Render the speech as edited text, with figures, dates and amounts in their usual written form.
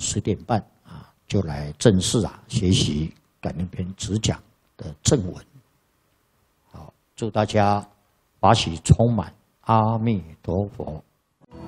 10点半啊，就来正式学习感应篇直讲的正文。好，祝大家法喜充满，阿弥陀佛。